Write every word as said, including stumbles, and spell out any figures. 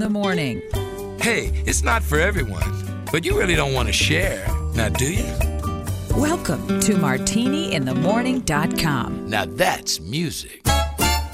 the Morning. Hey, it's not for everyone, but you really don't want to share, now do you? Welcome to martini in the morning dot com. Now that's music.